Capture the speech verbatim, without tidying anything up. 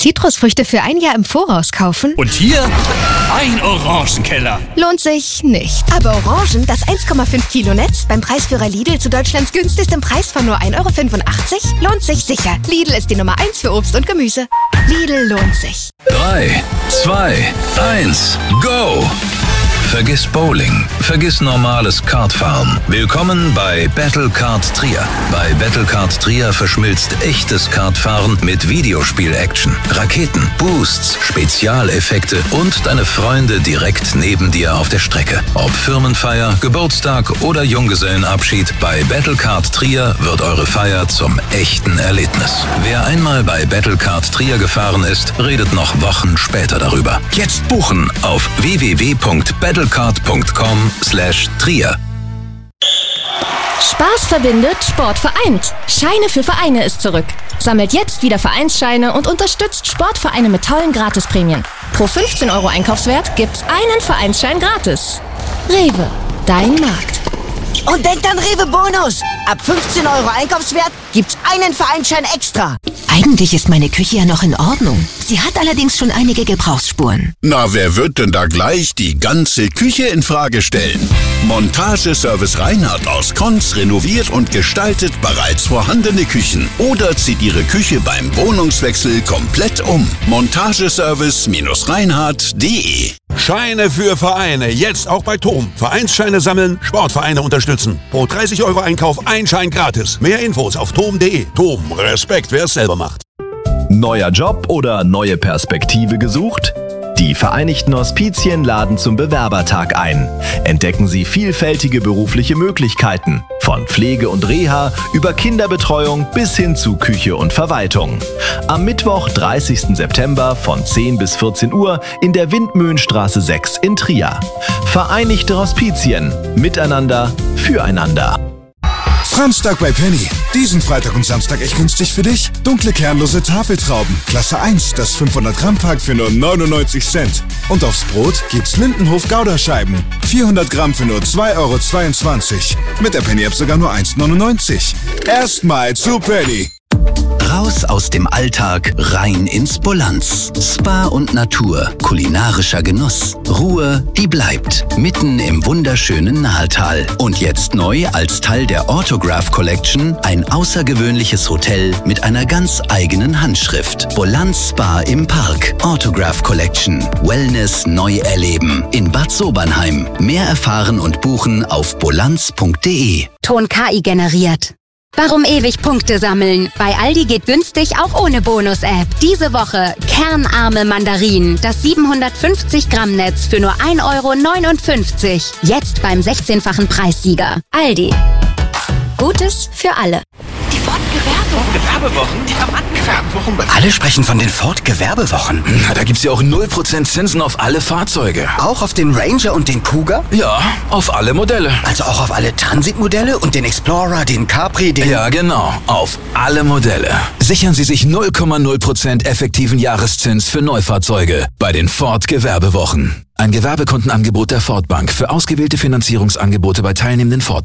Zitrusfrüchte für ein Jahr im Voraus kaufen? Und hier ein Orangenkeller. Lohnt sich nicht. Aber Orangen, das eins Komma fünf Kilo Netz beim Preisführer Lidl zu Deutschlands günstigstem Preis von nur ein Euro fünfundachtzig, lohnt sich sicher. Lidl ist die Nummer eins für Obst und Gemüse. Lidl lohnt sich. drei, zwei, eins, go! Vergiss Bowling, vergiss normales Kartfahren. Willkommen bei Battle Kart Trier. Bei Battle Kart Trier verschmilzt echtes Kartfahren mit Videospiel-Action, Raketen, Boosts, Spezialeffekte und deine Freunde direkt neben dir auf der Strecke. Ob Firmenfeier, Geburtstag oder Junggesellenabschied, bei Battle Kart Trier wird eure Feier zum echten Erlebnis. Wer einmal bei Battle Kart Trier gefahren ist, redet noch Wochen später darüber. Jetzt buchen auf w w w punkt battle kart punkt com slash trier. Spaß verbindet, Sport vereint. Scheine für Vereine ist zurück. Sammelt jetzt wieder Vereinsscheine und unterstützt Sportvereine mit tollen Gratisprämien. Pro fünfzehn Euro Einkaufswert gibt's einen Vereinsschein gratis. Rewe, dein Markt. Und denkt an Rewe Bonus. Ab fünfzehn Euro Einkaufswert gibt's einen Vereinsschein extra. Eigentlich ist meine Küche ja noch in Ordnung. Sie hat allerdings schon einige Gebrauchsspuren. Na, wer wird denn da gleich die ganze Küche in Frage stellen? Montageservice Reinhardt aus Konz renoviert und gestaltet bereits vorhandene Küchen oder zieht Ihre Küche beim Wohnungswechsel komplett um. Montageservice Reinhardt punkt de. Scheine für Vereine, jetzt auch bei Tom. Vereinsscheine sammeln, Sportvereine unterstützen. Pro dreißig Euro Einkauf ein Schein gratis. Mehr Infos auf tom punkt de. Tom, Respekt, wer es selber macht. Neuer Job oder neue Perspektive gesucht? Die Vereinigten Hospizien laden zum Bewerbertag ein. Entdecken Sie vielfältige berufliche Möglichkeiten. Von Pflege und Reha über Kinderbetreuung bis hin zu Küche und Verwaltung. Am Mittwoch, dreißigsten September von zehn bis vierzehn Uhr in der Windmühlenstraße sechs in Trier. Vereinigte Hospizien. Miteinander, füreinander. Franztag bei Penny. Diesen Freitag und Samstag echt günstig für dich. Dunkle kernlose Tafeltrauben. Klasse eins, das fünfhundert Gramm Pack für nur neunundneunzig Cent. Und aufs Brot gibt's Lindenhof Gouda-Scheiben. vierhundert Gramm für nur zwei Euro zweiundzwanzig. Mit der Penny-App sogar nur eins neunundneunzig. Erstmal zu Penny. Raus aus dem Alltag, rein ins Bolanz. Spa und Natur, kulinarischer Genuss. Ruhe, die bleibt. Mitten im wunderschönen Nahetal. Und jetzt neu als Teil der Autograph Collection ein außergewöhnliches Hotel mit einer ganz eigenen Handschrift. Bolanz Spa im Park. Autograph Collection. Wellness neu erleben. In Bad Sobernheim. Mehr erfahren und buchen auf bolanz punkt de. Ton K I generiert. Warum ewig Punkte sammeln? Bei Aldi geht günstig auch ohne Bonus-App. Diese Woche kernarme Mandarinen. Das siebenhundertfünfzig Gramm Netz für nur ein Euro neunundfünfzig. Jetzt beim sechzehnfachen Preissieger. Aldi. Gutes für alle. Die Ford-Gewerbewochen. Gewerbewochen? Diamanten-Gewerbewochen. Alle sprechen von den Ford-Gewerbewochen. Na, da gibt's ja auch null Prozent Zinsen auf alle Fahrzeuge. Auch auf den Ranger und den Kuga? Ja, auf alle Modelle. Also auch auf alle Transit-Modelle und den Explorer, den Capri, den... Ja, genau. Auf alle Modelle. Sichern Sie sich null Komma null Prozent effektiven Jahreszins für Neufahrzeuge bei den Ford-Gewerbewochen. Ein Gewerbekundenangebot der Ford Bank für ausgewählte Finanzierungsangebote bei teilnehmenden Ford